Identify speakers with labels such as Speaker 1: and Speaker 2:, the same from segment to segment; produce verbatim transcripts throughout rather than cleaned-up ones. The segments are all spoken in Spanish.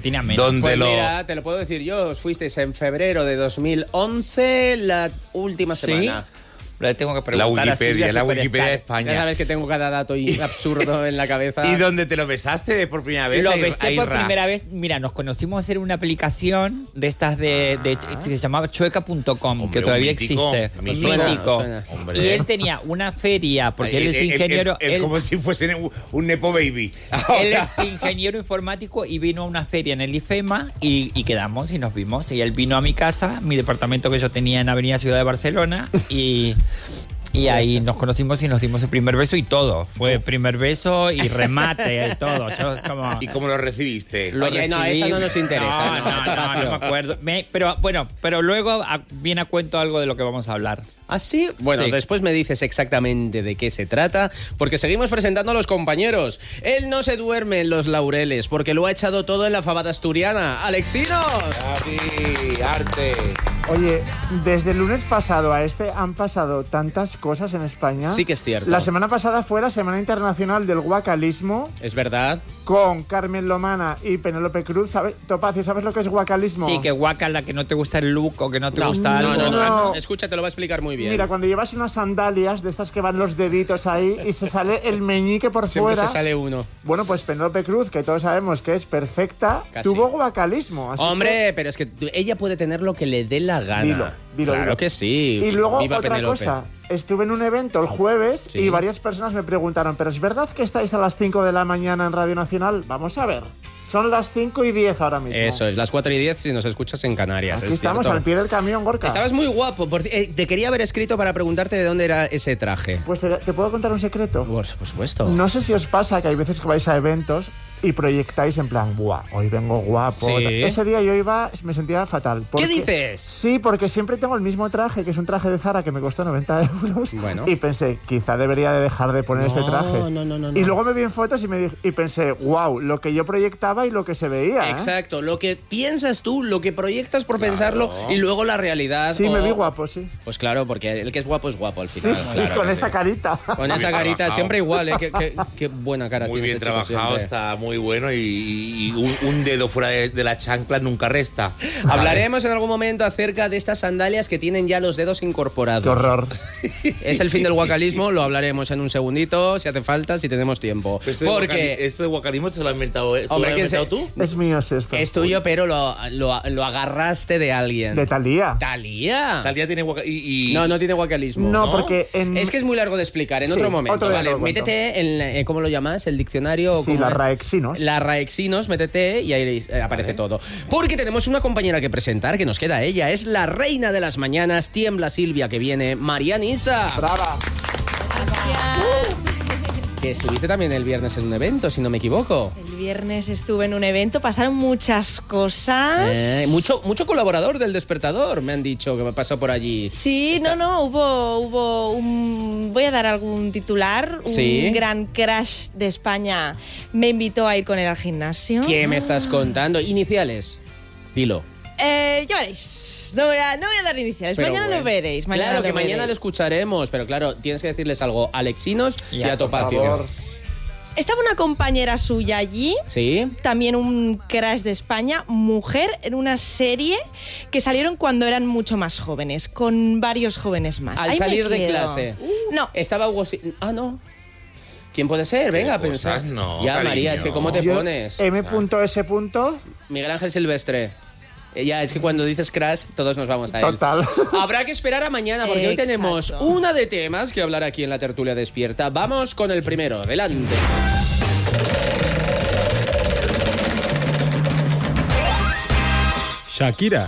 Speaker 1: tenía menos.
Speaker 2: ¿Dónde
Speaker 3: Pues
Speaker 2: lo...
Speaker 3: mira, te lo puedo decir yo, os fuisteis en febrero de dos mil once, la última semana.
Speaker 1: ¿Sí? Le tengo que
Speaker 2: La
Speaker 1: preguntar a Silvia
Speaker 2: Wikipedia, la
Speaker 1: Superstar.
Speaker 2: Wikipedia de
Speaker 3: Ya
Speaker 2: España.
Speaker 3: sabes que tengo cada dato y absurdo en la cabeza.
Speaker 2: ¿Y dónde te lo besaste por primera vez?
Speaker 1: Lo
Speaker 2: a Ir-
Speaker 1: besé
Speaker 2: a
Speaker 1: por
Speaker 2: Irra?
Speaker 1: primera vez. Mira, nos conocimos en una aplicación de estas de, de- que se llamaba chueca punto com,
Speaker 2: Hombre,
Speaker 1: que todavía
Speaker 2: un mítico,
Speaker 1: existe.
Speaker 2: me
Speaker 1: Un
Speaker 3: suena,
Speaker 1: mítico.
Speaker 3: suena.
Speaker 2: Hombre.
Speaker 1: Y él tenía una feria, porque él es
Speaker 2: El- el-
Speaker 1: ingeniero.
Speaker 2: el- el-
Speaker 1: él-
Speaker 2: como si fuese un, un Nepo Baby.
Speaker 1: Él
Speaker 2: Ahora.
Speaker 1: es ingeniero informático y vino a una feria en el IFEMA y, y quedamos y nos vimos. Y él vino a mi casa, mi departamento que yo tenía en Avenida Ciudad de Barcelona, y, y ahí nos conocimos y nos dimos el primer beso y todo. Fue primer beso y remate y todo. Yo como...
Speaker 2: ¿Y cómo lo recibiste?
Speaker 1: Lo
Speaker 3: Oye, no,
Speaker 1: recibí.
Speaker 3: eso no nos interesa,
Speaker 1: No,
Speaker 3: no,
Speaker 1: no, no,
Speaker 3: espacio.
Speaker 1: no me acuerdo. Me- pero bueno, pero luego a- viene a cuento algo de lo que vamos a hablar.
Speaker 3: ¿Ah, sí? Bueno,
Speaker 1: Sí.
Speaker 3: después me dices exactamente de qué se trata, porque seguimos presentando a los compañeros. Él no se duerme en los laureles, porque lo ha echado todo en la fabada asturiana. ¡Alexinos!
Speaker 2: Javi, arte.
Speaker 4: Oye, desde el lunes pasado a este han pasado tantas cosas en España.
Speaker 3: Sí que es cierto.
Speaker 4: La semana pasada fue la Semana Internacional del Guacalismo
Speaker 3: Es verdad.
Speaker 4: con Carmen Lomana y Penélope Cruz. ¿Sabes? Topacio, ¿sabes lo que es guacalismo?
Speaker 1: Sí, que guaca la que no te gusta el look o que no te
Speaker 3: No,
Speaker 1: gusta
Speaker 3: no,
Speaker 1: algo.
Speaker 3: no, no,
Speaker 4: No.
Speaker 3: no. Escucha, te lo va a explicar muy bien.
Speaker 4: Mira, cuando llevas unas sandalias de estas que van los deditos ahí y se sale el meñique por
Speaker 3: Siempre
Speaker 4: fuera.
Speaker 3: se sale uno.
Speaker 4: Bueno, pues Penélope Cruz, que todos sabemos que es perfecta,
Speaker 3: Casi.
Speaker 4: tuvo guacalismo. así
Speaker 3: Hombre, pero es que tú- ella puede tener lo que le dé la gana.
Speaker 4: Dilo, dilo,
Speaker 3: Claro
Speaker 4: dilo.
Speaker 3: que sí.
Speaker 4: Y luego
Speaker 3: Viva
Speaker 4: otra
Speaker 3: Penélope.
Speaker 4: cosa, estuve en un evento el jueves
Speaker 3: Sí.
Speaker 4: y varias personas me preguntaron, ¿pero es verdad que estáis a las cinco de la mañana en Radio Nacional? Vamos a ver, son las cinco y diez ahora mismo.
Speaker 3: Eso es, las cuatro y diez si nos escuchas en Canarias.
Speaker 4: Aquí
Speaker 3: es
Speaker 4: estamos
Speaker 3: cierto.
Speaker 4: al pie del camión, Gorka.
Speaker 3: Estabas muy guapo. por ci- eh, te quería haber escrito para preguntarte de dónde era ese traje.
Speaker 4: Pues te, te puedo contar un secreto.
Speaker 3: Por por supuesto.
Speaker 4: No sé si os pasa que hay veces que vais a eventos y proyectáis en plan, ¡buah! Hoy vengo guapo.
Speaker 3: Sí.
Speaker 4: Ese día yo iba, me sentía fatal.
Speaker 3: ¿Qué
Speaker 4: porque-
Speaker 3: dices?
Speaker 4: Sí, porque siempre tengo el mismo traje, que es un traje de Zara que me costó noventa euros.
Speaker 3: Bueno.
Speaker 4: Y pensé, quizá debería de dejar de poner
Speaker 3: No,
Speaker 4: este traje.
Speaker 3: no, no, no,
Speaker 4: Y
Speaker 3: no.
Speaker 4: luego me vi en fotos y, me di- y pensé, wow, lo que yo proyectaba y lo que se veía. ¿eh?
Speaker 3: Exacto, lo que piensas tú, lo que proyectas por pensarlo y luego la realidad.
Speaker 4: Sí, me
Speaker 3: o-
Speaker 4: vi guapo, sí.
Speaker 3: Pues claro, porque el que es guapo es guapo al
Speaker 4: Sí,
Speaker 3: final.
Speaker 4: sí,
Speaker 3: claro
Speaker 4: con
Speaker 3: que
Speaker 4: esta
Speaker 3: sí.
Speaker 4: carita.
Speaker 3: Con
Speaker 2: Muy
Speaker 3: esa
Speaker 2: bien
Speaker 3: carita,
Speaker 2: trabajado.
Speaker 3: siempre igual, ¿eh? Qué, qué- qué buena cara
Speaker 2: Muy
Speaker 3: tiene
Speaker 2: bien
Speaker 3: este chico
Speaker 2: trabajado,
Speaker 3: siempre.
Speaker 2: está muy bueno y, y un, un dedo fuera de, de la chancla nunca resta.
Speaker 3: Hablaremos en algún momento acerca de estas sandalias que tienen ya los dedos incorporados.
Speaker 4: Qué horror.
Speaker 3: Es el fin del guacalismo, lo hablaremos en un segundito, si hace falta, si tenemos tiempo.
Speaker 2: Pero Esto de,
Speaker 3: Porque
Speaker 2: guacali- esto de guacalismo te lo has inventado, ¿eh? ¿Tú
Speaker 3: Hombre,
Speaker 2: lo has
Speaker 3: que se-
Speaker 2: inventado tú?
Speaker 4: Es mío es esto.
Speaker 3: es tuyo, pero lo, lo, lo agarraste de alguien.
Speaker 4: De Talía.
Speaker 3: ¿Talía?
Speaker 2: Talía tiene guaca- y, y-
Speaker 3: No, no tiene guacalismo.
Speaker 4: No,
Speaker 2: ¿no?
Speaker 4: porque en...
Speaker 3: Es que es muy largo de explicar, en
Speaker 4: Sí,
Speaker 3: otro momento.
Speaker 4: otro día
Speaker 3: Vale,
Speaker 4: te lo cuento.
Speaker 3: métete en, eh, ¿cómo lo llamas? El diccionario.
Speaker 4: Sí,
Speaker 3: ¿cómo
Speaker 4: la
Speaker 3: es?
Speaker 4: Raexinos.
Speaker 3: La Raexinos, métete y ahí eh, aparece todo. Porque tenemos una compañera que presentar, que nos queda ella. Es la reina de las mañanas, tiembla Silvia, que viene, Mariana Isa.
Speaker 4: Brava.
Speaker 3: Que estuviste también el viernes en un evento, si no me equivoco.
Speaker 5: El viernes estuve en un evento, pasaron muchas cosas.
Speaker 3: Eh, mucho, mucho colaborador del Despertador, me han dicho, que me pasó por allí.
Speaker 5: Sí, no, no, hubo, hubo un... Voy a dar algún titular.
Speaker 3: Sí.
Speaker 5: Un gran crash de España me invitó a ir con él al gimnasio.
Speaker 3: ¿Qué me estás contando? Iniciales. Dilo.
Speaker 5: Eh, ya veréis. No voy a, no voy a dar iniciales.
Speaker 3: Pero
Speaker 5: mañana
Speaker 3: bueno.
Speaker 5: lo veréis. Mañana
Speaker 3: claro
Speaker 5: lo
Speaker 3: que mañana lo
Speaker 5: veréis.
Speaker 3: escucharemos, pero claro, tienes que decirles algo a Alexinos y,
Speaker 1: Ya,
Speaker 3: a
Speaker 1: por
Speaker 3: Topacio.
Speaker 4: favor.
Speaker 5: Estaba una compañera suya allí.
Speaker 3: ¿Sí?
Speaker 5: También un crash de España, mujer, en una serie que salieron cuando eran mucho más jóvenes, con varios jóvenes más.
Speaker 3: Al
Speaker 5: Ahí me
Speaker 3: salir de
Speaker 5: quedo.
Speaker 3: clase.
Speaker 5: No,
Speaker 3: Estaba Hugo... Si- Ah, no. ¿Quién puede ser? Venga, a
Speaker 2: Qué
Speaker 3: pensar.
Speaker 2: cosas, no,
Speaker 3: ya,
Speaker 2: cariño.
Speaker 3: María, es que ¿cómo te
Speaker 4: Yo-
Speaker 3: pones?
Speaker 4: M.S.
Speaker 3: Miguel Ángel Silvestre. Eh, Ya, es que cuando dices crash, todos nos vamos a él.
Speaker 4: Total.
Speaker 3: Habrá que esperar a mañana porque hoy
Speaker 5: Exacto.
Speaker 3: tenemos una de temas que hablar aquí en la tertulia despierta. Vamos con el primero. Adelante.
Speaker 6: Shakira.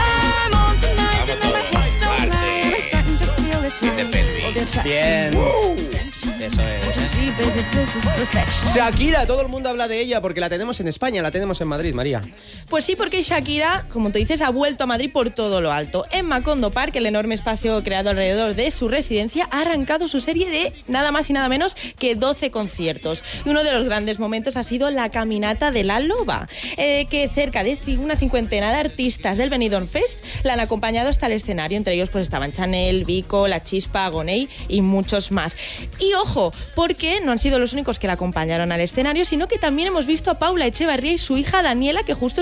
Speaker 3: Bien. Eso es. Shakira, todo el mundo habla de ella porque la tenemos en España, la tenemos en Madrid, María.
Speaker 5: pues sí, porque Shakira, como tú dices, ha vuelto a Madrid por todo lo alto. En Macondo Park, el enorme espacio creado alrededor de su residencia, ha arrancado su serie de nada más y nada menos que doce conciertos. Y uno de los grandes momentos ha sido la caminata de la loba, eh, que cerca de una cincuentena de artistas del Benidorm Fest la han acompañado hasta el escenario. Entre ellos pues estaban Chanel, Vico, La Chispa, Agoney y muchos más. Y ojo, porque no han sido los únicos que la acompañaron al escenario, sino que también hemos visto a Paula Echevarría y su hija Daniela, que justo